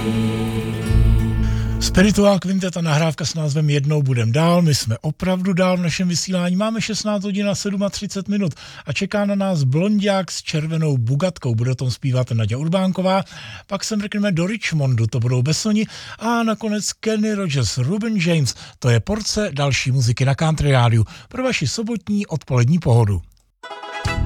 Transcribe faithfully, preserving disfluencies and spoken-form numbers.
Spiritual Quintet a nahrávka s názvem Jednou budem dál. My jsme opravdu dál v našem vysílání. Máme šestnáct hodin a třicet sedm minut a čeká na nás blonďák s červenou bugatkou. Bude o tom zpívat Naďa Urbánková. Pak sem řekneme do Richmondu, to budou Besoni. A nakonec Kenny Rogers, Ruben James. To je porce další muziky na Country Rádiu pro vaši sobotní odpolední pohodu.